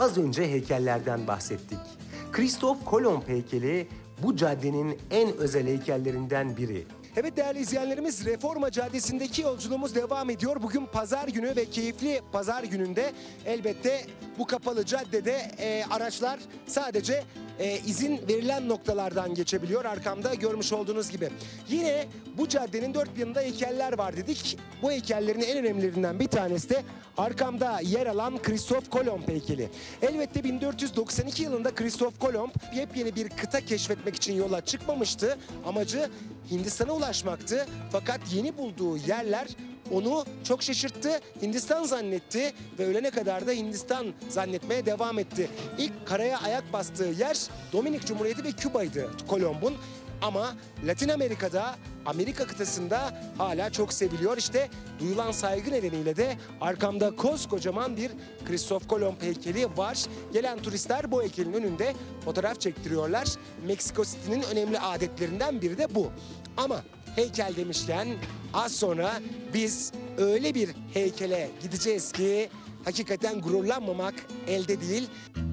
Az önce heykellerden bahsettik. Kristof Kolomb heykeli bu caddenin en özel heykellerinden biri. Evet değerli izleyenlerimiz, Reforma Caddesi'ndeki yolculuğumuz devam ediyor. Bugün pazar günü ve keyifli pazar gününde elbette bu kapalı caddede araçlar sadece izin verilen noktalardan geçebiliyor. Arkamda görmüş olduğunuz gibi. Yine bu caddenin dört bir yanında heykeller var dedik. Bu heykellerin en önemlilerinden bir tanesi de arkamda yer alan Kristof Kolomb heykeli. Elbette 1492 yılında Kristof Kolomb yepyeni bir kıta keşfetmek için yola çıkmamıştı. Amacı Hindistan'a ulaşmaktı. Fakat yeni bulduğu yerler onu çok şaşırttı, Hindistan zannetti ve ölene kadar da Hindistan zannetmeye devam etti. İlk karaya ayak bastığı yer Dominik Cumhuriyeti ve Küba'ydı Kolomb'un. Ama Latin Amerika'da, Amerika kıtasında hala çok seviliyor. İşte duyulan saygı nedeniyle de arkamda koskocaman bir Kristof Kolomb heykeli var. Gelen turistler bu heykelin önünde fotoğraf çektiriyorlar. Meksiko City'nin önemli adetlerinden biri de bu. Ama heykel demişken az sonra biz öyle bir heykele gideceğiz ki hakikaten gururlanmamak elde değil.